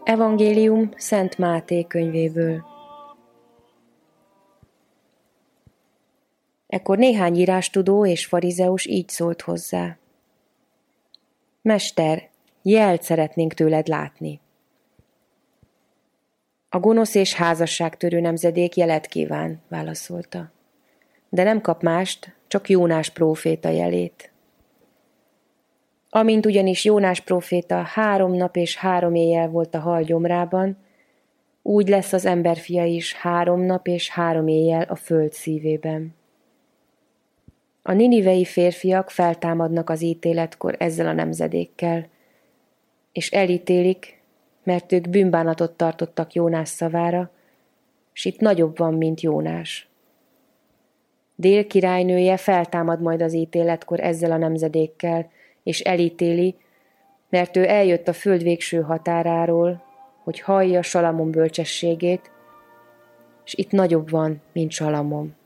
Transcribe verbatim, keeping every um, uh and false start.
Evangélium Szent Máté könyvéből. Ekkor néhány írástudó és farizeus így szólt hozzá. Mester, jelt szeretnénk tőled látni. A gonosz és házasságtörő nemzedék jelet kíván, válaszolta. De nem kap mást, csak Jónás próféta jelét. Amint ugyanis Jónás próféta három nap és három éjjel volt a hal gyomrában, úgy lesz az emberfia is három nap és három éjjel a föld szívében. A ninivei férfiak feltámadnak az ítéletkor ezzel a nemzedékkel, és elítélik, mert ők bűnbánatot tartottak Jónás szavára, s itt nagyobb van, mint Jónás. Dél királynője feltámad majd az ítéletkor ezzel a nemzedékkel, és elítéli, mert ő eljött a föld végső határáról, hogy hallja Salamon bölcsességét, és itt nagyobb van, mint Salamon.